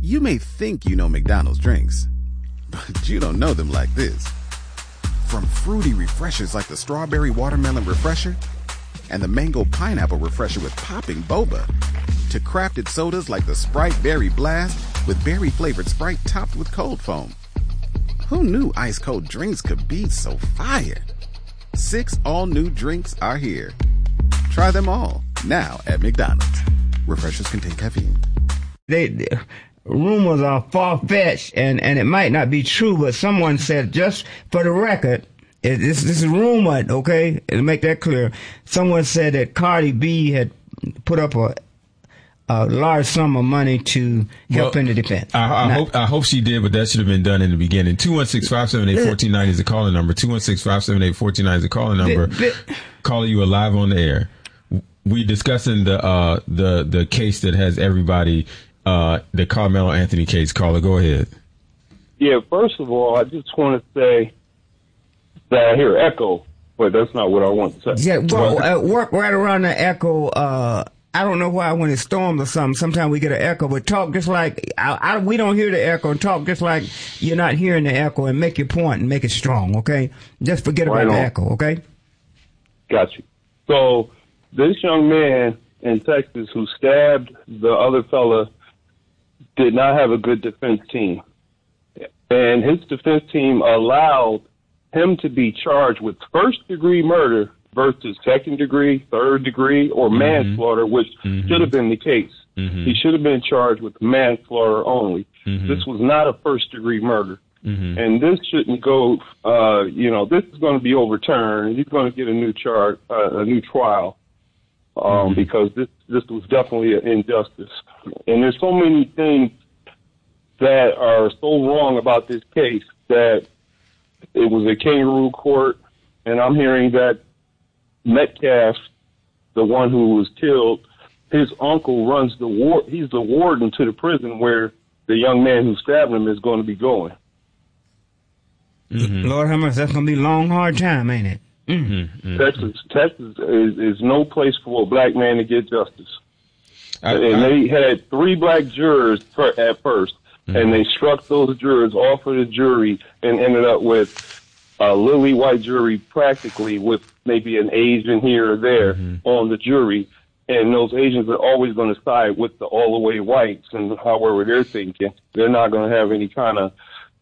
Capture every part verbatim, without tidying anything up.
You may think you know McDonald's drinks, but you don't know them like this. From fruity refreshers like the Strawberry Watermelon Refresher and the Mango Pineapple Refresher with popping boba, to crafted sodas like the Sprite Berry Blast with berry-flavored Sprite topped with cold foam. Who knew ice-cold drinks could be so fire? Six all-new drinks are here. Try them all, now at McDonald's. Refreshers contain caffeine. They, they rumors are far-fetched, and, and it might not be true, but someone said, just for the record, it, this, this is rumored, okay, to make that clear, someone said that Cardi B had put up a a large sum of money to help well, in the defense. I, I now, hope I hope she did, but that should have been done in the beginning. two one six, five seven eight, one four nine zero is the calling number. two one six, five seven eight, one four nine zero is the calling number. Caller, you are live on the air. We discussing the uh, the the case that has everybody, uh, the Carmelo Anthony case. Caller, go ahead. Yeah, first of all, I just want to say that I hear echo, but that's not what I want to say. Yeah, well, uh, work right around the echo. Uh, I don't know why when it storms or something, sometimes we get an echo, but talk just like, I, I, we don't hear the echo, and talk just like you're not hearing the echo, and make your point and make it strong, okay? Just forget right about on. the echo, okay? Got you. So this young man in Texas who stabbed the other fella did not have a good defense team. And his defense team allowed him to be charged with first-degree murder versus second degree, third degree, or mm-hmm. manslaughter, which mm-hmm. should have been the case. Mm-hmm. He should have been charged with manslaughter only. Mm-hmm. This was not a first degree murder. Mm-hmm. And this shouldn't go, uh, you know, this is going to be overturned. He's going to get a new charge, uh, a new trial, um, mm-hmm. because this, this was definitely an injustice. And there's so many things that are so wrong about this case that it was a kangaroo court, and I'm hearing that Metcalf, the one who was killed, his uncle runs the war. He's the warden to the prison where the young man who stabbed him is going to be going. Mm-hmm. Lord have mercy, that's going to be a long, hard time, ain't it? Mm-hmm. Mm-hmm. Texas, Texas is, is no place for a black man to get justice. I, and I, they had three black jurors per, at first, mm-hmm. and they struck those jurors off of the jury and ended up with a lily white jury, practically, with maybe an Asian here or there mm-hmm. on the jury. And those Asians are always going to side with the all the way whites, and however they're thinking, they're not going to have any kind of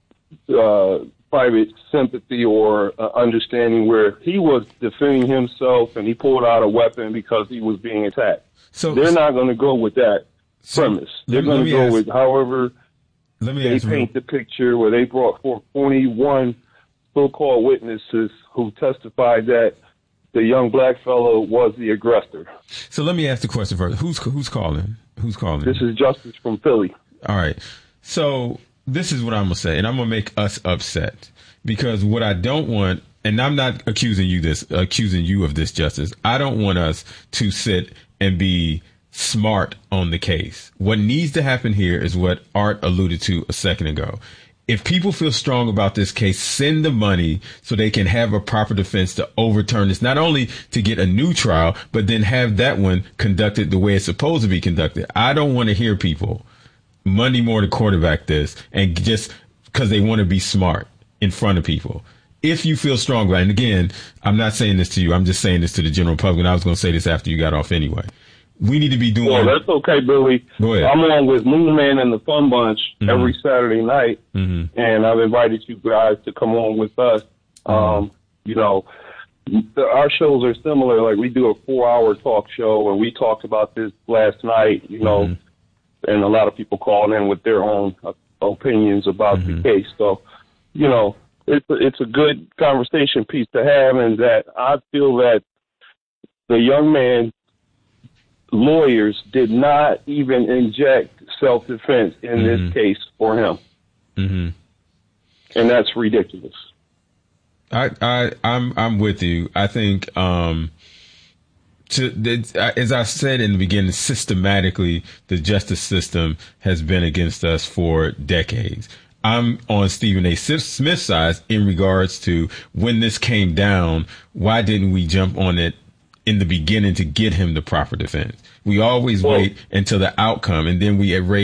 uh, private sympathy or uh, understanding where he was defending himself and he pulled out a weapon because he was being attacked. So they're not going to go with that so premise. They're going to go ask, with however let me they paint the picture, where they brought forth twenty-one so-called witnesses who testified that the young black fellow was the aggressor. So let me ask the question first. Who's who's calling? Who's calling? This is Justice from Philly. All right. So this is what I'm going to say, and I'm going to make us upset, because what I don't want, and I'm not accusing you this, accusing you of this, Justice. I don't want us to sit and be smart on the case. What needs to happen here is what Art alluded to a second ago. If people feel strong about this case, send the money so they can have a proper defense to overturn this, not only to get a new trial, but then have that one conducted the way it's supposed to be conducted. I don't want to hear people Monday morning quarterback this and just because they want to be smart in front of people. If you feel strong about it, and again, I'm not saying this to you, I'm just saying this to the general public, and I was going to say this after you got off anyway. We need to be doing. Well, that's okay, Billy. Go ahead. I'm on with Moon Man and the Fun Bunch mm-hmm. every Saturday night, mm-hmm. and I've invited you guys to come on with us. Mm-hmm. Um, you know, the, our shows are similar. Like, we do a four-hour talk show, and we talked about this last night. You know, mm-hmm. and a lot of people called in with their own uh, opinions about mm-hmm. the case. So, you know, it's a, it's a good conversation piece to have, and that I feel that the young man. Lawyers did not even inject self-defense in mm-hmm. this case for him. Mm-hmm. And that's ridiculous. I, I, I'm, I'm with you. I think, um, to, as I said in the beginning, systematically, the justice system has been against us for decades. I'm on Stephen A. Smith's side in regards to when this came down, why didn't we jump on it in the beginning to get him the proper defense? We always well, wait until the outcome, and then we erase